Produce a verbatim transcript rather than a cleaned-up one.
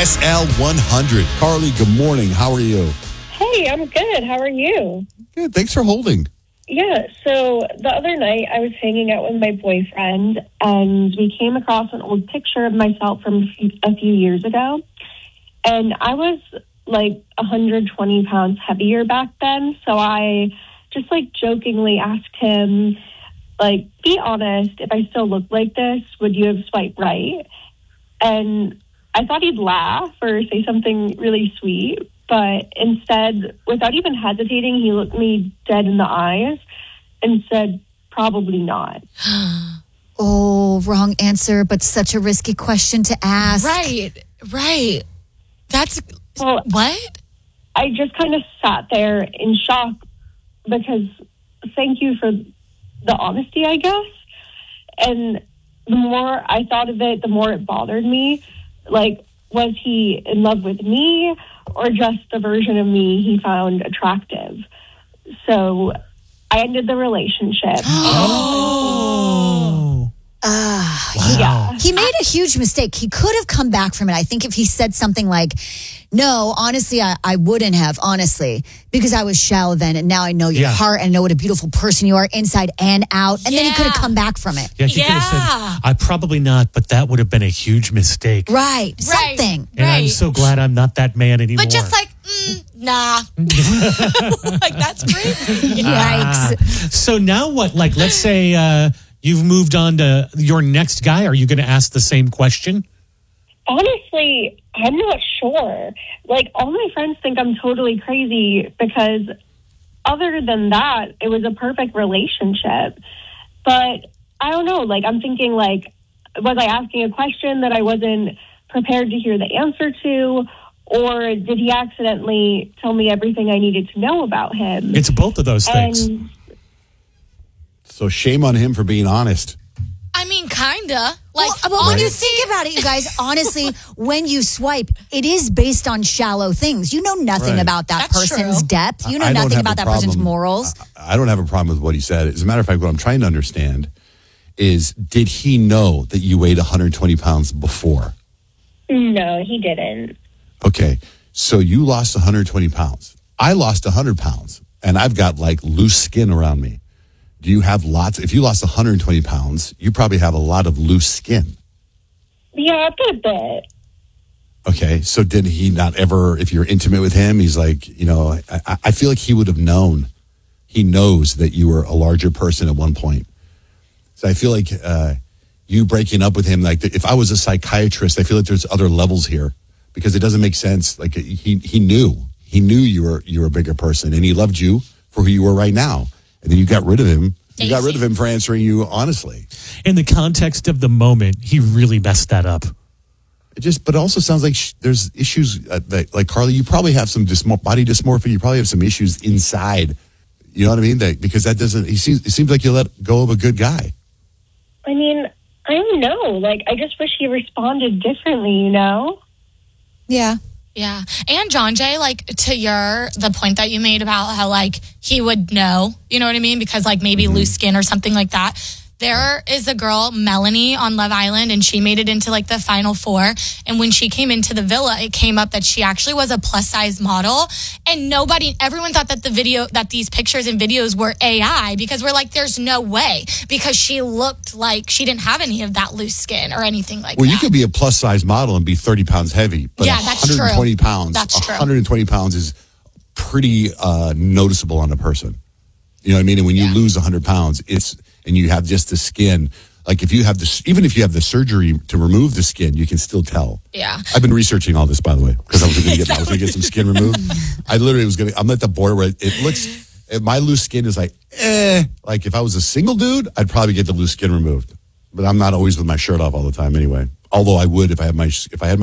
S L one hundred. Carly, good morning. How are you? Hey, I'm good. How are you? Good. Thanks for holding. Yeah, so the other night I was hanging out with my boyfriend and we came across an old picture of myself from a few, a few years ago. And I was like one hundred twenty pounds heavier back then. So I just like jokingly asked him, like, be honest, if I still look like this, would you have swiped right? And I thought he'd laugh or say something really sweet. But instead, without even hesitating, he looked me dead in the eyes and said, probably not. Oh, wrong answer, but such a risky question to ask. Right, right. That's, well, what? I just kind of sat there in shock because thank you for the honesty, I guess. And the more I thought of it, the more it bothered me. Like, was he in love with me or just the version of me he found attractive? So I ended the relationship. Oh. Uh, wow. Yeah. He made a huge mistake. He could have come back from it. I think if he said something like, no, honestly, I, I wouldn't have, honestly, because I was shallow then, and now I know your yeah. heart and know what a beautiful person you are inside and out. And yeah. then he could have come back from it. Yeah, he yeah. could have said, I probably not, but that would have been a huge mistake. Right. Right. Something. And right. I'm so glad I'm not that man anymore. But just like, mm, nah. Like, that's crazy. Ah. So now what? Like, let's say uh, you've moved on to your next guy. Are you going to ask the same question? Honestly, I'm not sure. Like, all my friends think I'm totally crazy because other than that, it was a perfect relationship. But I don't know. Like, I'm thinking, like, was I asking a question that I wasn't prepared to hear the answer to? Or did he accidentally tell me everything I needed to know about him? It's both of those things. And So shame on him for being honest. I mean, kinda. Like, Well, well, when you honestly- think about it, you guys, honestly, when you swipe, it is based on shallow things. You know nothing Right. about that That's person's true. depth. You know I don't nothing have about a that person's problem- morals. I, I don't have a problem with what he said. As a matter of fact, what I'm trying to understand is, did he know that you weighed one hundred twenty pounds before? no, he didn't. Okay, so you lost one hundred twenty pounds. I lost one hundred pounds, and I've got like loose skin around me. Do you have lots? If you lost one hundred twenty pounds, you probably have a lot of loose skin. Yeah, a good bit. Okay, so did he not ever, if you're intimate with him, he's like, you know, I, I feel like he would have known. He knows that you were a larger person at one point. So I feel like uh, you breaking up with him, like if I was a psychiatrist, I feel like there's other levels here because it doesn't make sense. Like he he knew. He knew you were you were a bigger person and he loved you for who you were right now. And then you got rid of him. You got rid of him for answering you honestly. In the context of the moment, he really messed that up. It just, but it also sounds like sh- there's issues uh, that, like Carly, you probably have some dysmor- body dysmorphia. You probably have some issues inside. You know what I mean? That because that doesn't. He seems. It seems like you let go of a good guy. I mean, I don't know. Like, I just wish he responded differently, you know? Yeah. Yeah. And John Jay, like, to your, the point that you made about how, like, he would know, you know what I mean? Because, like, maybe mm-hmm. loose skin or something like that. There is a girl, Melanie, on Love Island, and she made it into, like, the final four. And when she came into the villa, it came up that she actually was a plus-size model. And nobody, everyone thought that the video, that these pictures and videos were A I because we're like, there's no way. Because she looked like she didn't have any of that loose skin or anything like well, that. you could be a plus-size model and be thirty pounds heavy. But Yeah, that's one hundred twenty true. pounds, That's true. one hundred twenty pounds is pretty uh, noticeable on a person. You know what I mean? And when you Yeah. lose one hundred pounds, it's, and you have just the skin, like if you have this, even if you have the surgery to remove the skin, you can still tell. Yeah. I've been researching all this, by the way, because I was going to get, I was going to get some skin removed. I literally was going to, I'm at the border where it looks, my loose skin is like, eh, like if I was a single dude, I'd probably get the loose skin removed, but I'm not always with my shirt off all the time anyway. Although I would if I had my, if I had my